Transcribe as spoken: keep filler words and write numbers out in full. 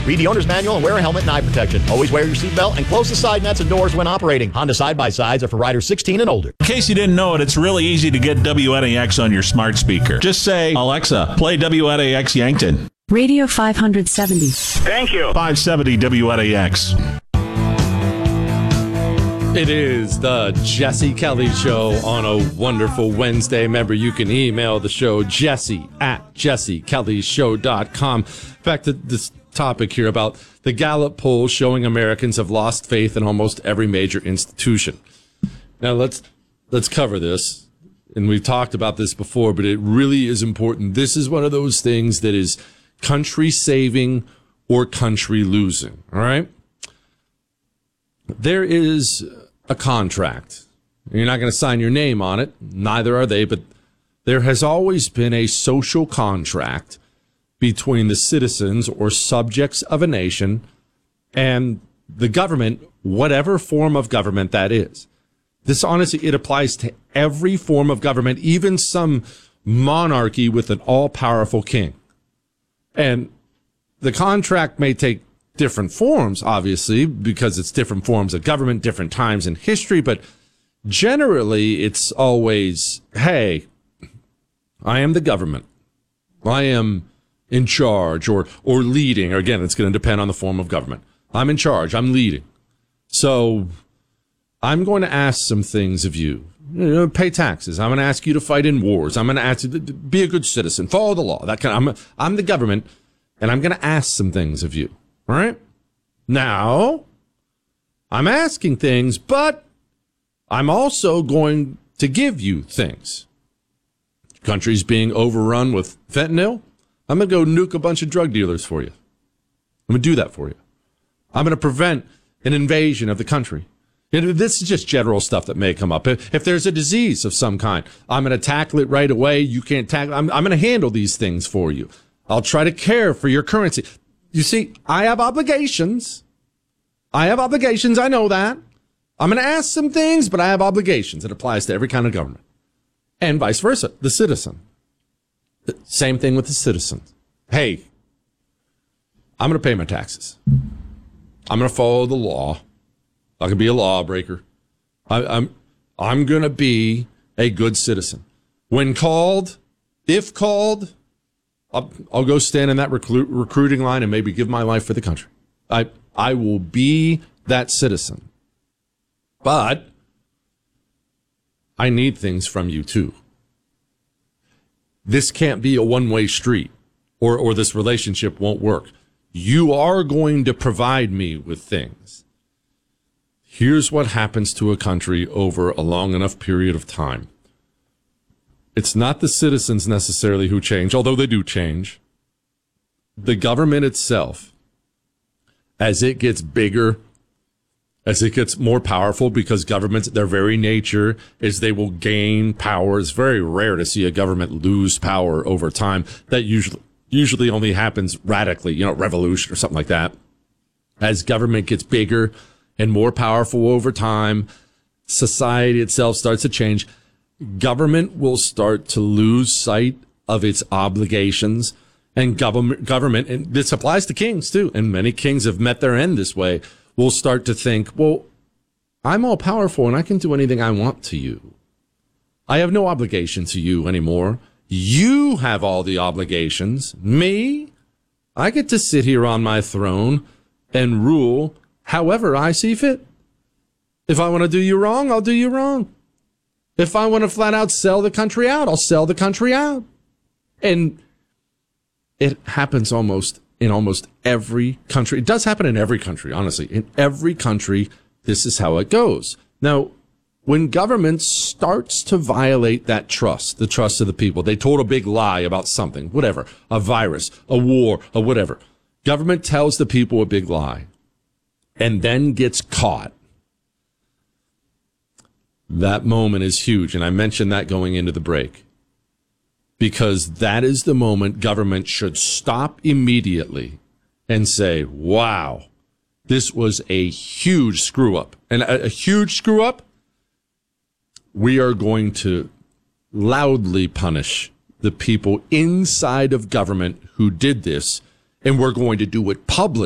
Read the owner's manual and wear a helmet and eye protection. Always wear your seatbelt and close the side nets and doors when operating. Honda side-by-sides are for riders sixteen and older. In case you didn't know it, it's really easy to get W N A X on your smart speaker. Just say, Alexa, play W N A X Yankton. Radio five seventy. Thank you. five seventy W N A X. It is the Jesse Kelly Show on a wonderful Wednesday. Remember, you can email the show, Jesse at jesse kelly show dot com. Back to this topic here about the Gallup poll showing Americans have lost faith in almost every major institution. Now, let's let's cover this. And we've talked about this before, but it really is important. This is one of those things that is country saving or country losing. All right? There is a contract. You're not going to sign your name on it. Neither are they, but there has always been a social contract between the citizens or subjects of a nation and the government, whatever form of government that is. This, honestly, it applies to every form of government, even some monarchy with an all-powerful king. And the contract may take different forms, obviously, because it's different forms of government, different times in history, but generally it's always, hey, I am the government. I am in charge or or leading. Or again, it's going to depend on the form of government. I'm in charge. I'm leading. So I'm going to ask some things of you. You know, pay taxes. I'm going to ask you to fight in wars. I'm going to ask you to be a good citizen, follow the law. That kind of, I'm, I'm the government, and I'm going to ask some things of you. All right? Now, I'm asking things, but I'm also going to give you things. Country's being overrun with fentanyl. I'm going to go nuke a bunch of drug dealers for you. I'm going to do that for you. I'm going to prevent an invasion of the country. You know, this is just general stuff that may come up. If, if there's a disease of some kind, I'm going to tackle it right away. You can't tackle I'm, I'm going to handle these things for you. I'll try to care for your currency. You see, I have obligations. I have obligations. I know that. I'm going to ask some things, but I have obligations. It applies to every kind of government. And vice versa, the citizen. Same thing with the citizen. Hey, I'm going to pay my taxes. I'm going to follow the law. I can be a lawbreaker. I, I'm, I'm going to be a good citizen. When called, if called, I'll, I'll go stand in that recruit, recruiting line and maybe give my life for the country. I I will be that citizen. But I need things from you too. This can't be a one-way street, or or this relationship won't work. You are going to provide me with things. Here's what happens to a country over a long enough period of time. It's not the citizens necessarily who change, although they do change. The government itself, as it gets bigger, as it gets more powerful, because governments, their very nature is they will gain power. It's very rare to see a government lose power over time. That usually usually only happens radically, you know, revolution or something like that. As government gets bigger and more powerful over time, society itself starts to change. Government will start to lose sight of its obligations, and government, government, and this applies to kings too, and many kings have met their end this way, will start to think, well, I'm all powerful and I can do anything I want to you. I have no obligation to you anymore. You have all the obligations. Me, I get to sit here on my throne and rule however I see fit. If I want to do you wrong, I'll do you wrong. If I want to flat out sell the country out, I'll sell the country out. And it happens almost in almost every country. It does happen in every country, honestly. In every country, this is how it goes. Now, when government starts to violate that trust, the trust of the people, they told a big lie about something, whatever, a virus, a war, or whatever. Government tells the people a big lie and then gets caught. That moment is huge, and I mentioned that going into the break, because that is the moment government should stop immediately and say, wow, this was a huge screw-up. And a, a huge screw-up, we are going to loudly punish the people inside of government who did this, and we're going to do it publicly.